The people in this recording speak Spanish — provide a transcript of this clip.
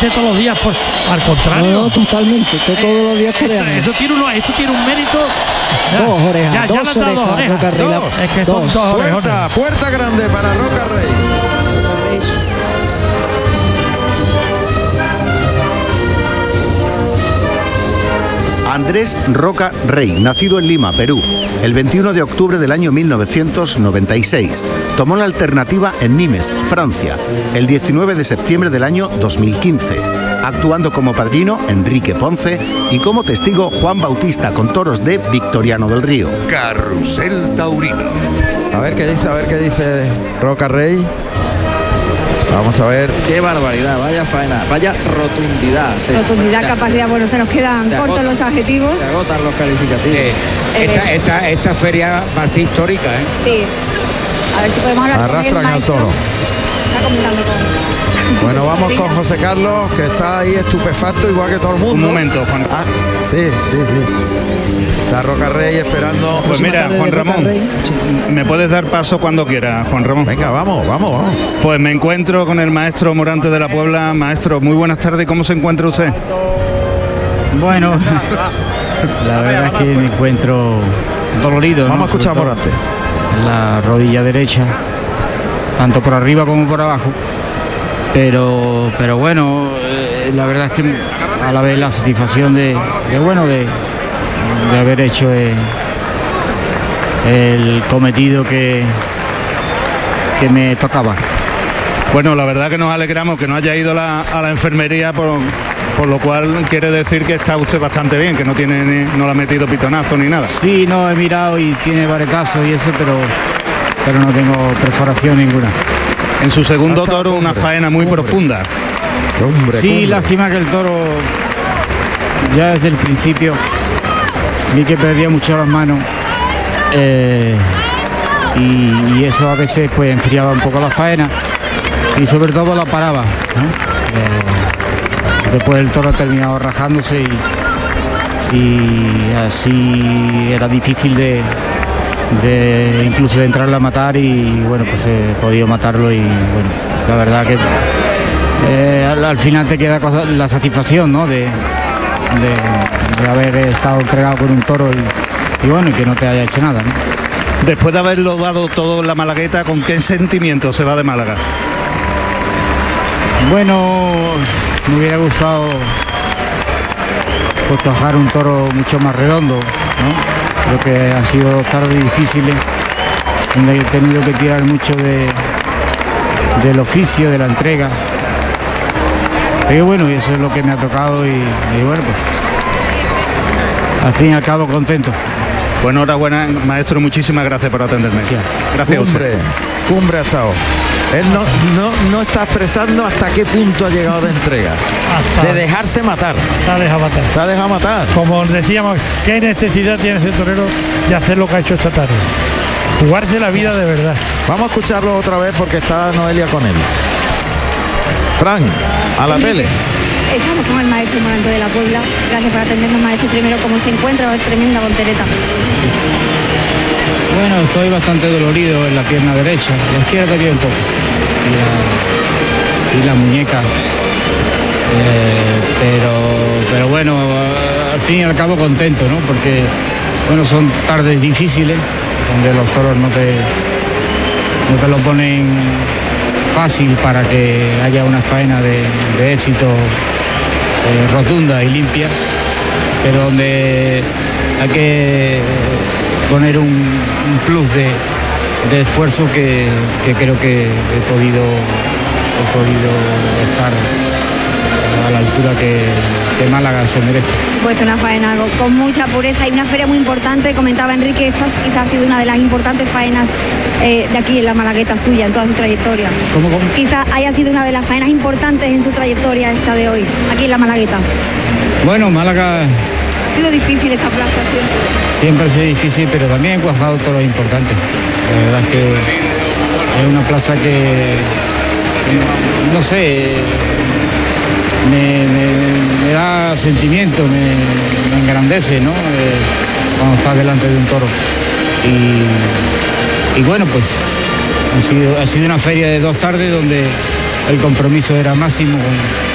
esté todos los días, al contrario. No, totalmente, todos los días toreando. Esto tiene un mérito. Dos orejas, ya dos le han dado orejas, dos orejas. Roca Rey. Es que son dos orejas. Puerta grande para Roca Rey. Andrés Roca Rey, nacido en Lima, Perú, el 21 de octubre del año 1996. Tomó la alternativa en Nimes, Francia, el 19 de septiembre del año 2015, actuando como padrino Enrique Ponce y como testigo Juan Bautista con toros de Victoriano del Río. Carrusel Taurino. A ver qué dice Roca Rey. Vamos a ver. Qué barbaridad, vaya faena, vaya rotundidad. Rotundidad, capacidad, bueno, se nos quedan cortos los adjetivos. Se agotan los calificativos. Esta feria va a ser histórica, ¿eh? Sí. A ver si podemos hablar Arrastran con el maestro. al toro. Está comentando con... Bueno, vamos con José Carlos, que está ahí estupefacto, igual que todo el mundo. Un momento, Juan. Sí. Está Roca Rey esperando. Pues mira, Juan Ramón, me puedes dar paso cuando quieras, Juan Ramón. Venga, vamos. Pues me encuentro con el maestro Morante de la Puebla. Maestro, muy buenas tardes, ¿cómo se encuentra usted? Bueno, la verdad es que me encuentro dolorido. Vamos a escuchar a Morante. La rodilla derecha, tanto por arriba como por abajo. Pero bueno, la verdad es que a la vez la satisfacción de haber hecho el cometido que me tocaba. Bueno, la verdad que nos alegramos que no haya ido a la enfermería, por lo cual quiere decir que está usted bastante bien, que no le ha metido pitonazo ni nada. Sí, no, he mirado y tiene varicazos y eso, pero no tengo perforación ninguna. En su segundo toro, una faena muy profunda. Sí, lástima que el toro ya desde el principio vi que perdía mucho las manos y eso a veces pues enfriaba un poco la faena y sobre todo la paraba, ¿no? Después el toro ha terminado rajándose y así era difícil de incluso de entrarle a matar y bueno, pues he podido matarlo y bueno, la verdad que al final te queda la satisfacción, ¿no? de haber estado entregado con un toro y bueno, y que no te haya hecho nada, ¿no? Después de haberlo dado todo en la Malagueta, ¿con qué sentimiento se va de Málaga? Bueno, me hubiera gustado pues trabajar un toro mucho más redondo, ¿no? Creo que han sido tardes difíciles donde he tenido que tirar mucho del oficio, de la entrega. Pero bueno, y eso es lo que me ha tocado y bueno, pues al fin y al cabo contento. Bueno, enhorabuena, maestro, muchísimas gracias por atenderme. Gracias a usted. Cumbre ha estado. Él no está expresando hasta qué punto ha llegado de entrega. De dejarse matar. Se ha dejado matar. Como decíamos, ¿qué necesidad tiene ese torero de hacer lo que ha hecho esta tarde? Jugarse la vida de verdad. Vamos a escucharlo otra vez porque está Noelia con él. Fran, a la tele. Estamos con el maestro Morante de la Puebla. Gracias por atendernos, maestro. Primero, ¿cómo se encuentra? Tremenda voltereta. Bueno, estoy bastante dolorido en la pierna derecha, la izquierda también un poco. Y la muñeca. Pero bueno, al fin y al cabo contento, ¿no? Porque bueno, son tardes difíciles, donde los toros no te lo ponen fácil para que haya una faena de éxito rotunda y limpia, pero donde hay que poner un plus de esfuerzo que creo que he podido estar a la altura que Málaga se merece. Pues una faena con mucha pureza y una feria muy importante. Comentaba Enrique, esta quizás ha sido una de las importantes faenas de aquí en la Malagueta suya, en toda su trayectoria. ¿Cómo? Quizás haya sido una de las faenas importantes en su trayectoria esta de hoy, aquí en la Malagueta. Bueno, Málaga... Ha sido difícil esta plaza siempre. Siempre ha sido difícil, pero también he cuajado todo lo importante. La verdad es que es una plaza que, no sé, me da sentimiento, me engrandece, ¿no? Cuando estás delante de un toro. Y bueno, pues ha sido una feria de 2 tardes donde el compromiso era máximo